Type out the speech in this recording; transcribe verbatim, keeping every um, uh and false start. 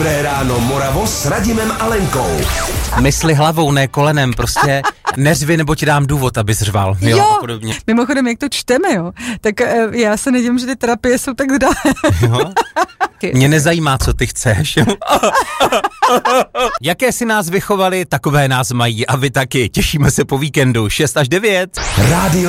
Dobré ráno Moravo s Radimem a Lenkou. Mysli hlavou, ne kolenem, prostě neřvi, nebo ti dám důvod, abys řval. Jo, jo. A podobně. Mimochodem, jak to čteme, jo, tak uh, já se nedivím, že ty terapie jsou tak drahé. Jo? Mě nezajímá, co ty chceš. Jaké si nás vychovali, takové nás mají a vy taky. Těšíme se po víkendu šest až devět. Rádio